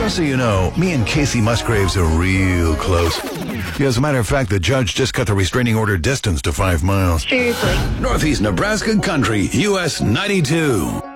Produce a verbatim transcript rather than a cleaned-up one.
Just so you know, me and Casey Musgraves are real close. As a matter of fact, the judge just cut the restraining order distance to five miles. Seriously. Northeast Nebraska Country, U S ninety-two.